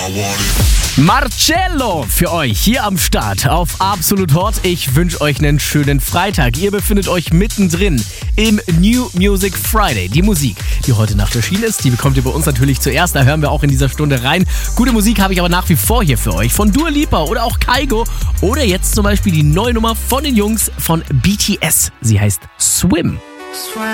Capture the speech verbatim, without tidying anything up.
Marcello für euch hier am Start auf Absolut Hot. Ich wünsche euch einen schönen Freitag. Ihr befindet euch mittendrin im New Music Friday. Die Musik, die heute Nacht erschienen ist, die bekommt ihr bei uns natürlich zuerst. Da hören wir auch in dieser Stunde rein. Gute Musik habe ich aber nach wie vor hier für euch. Von Dua Lipa oder auch Kygo. Oder jetzt zum Beispiel die neue Nummer von den Jungs von B T S. Sie heißt Swim.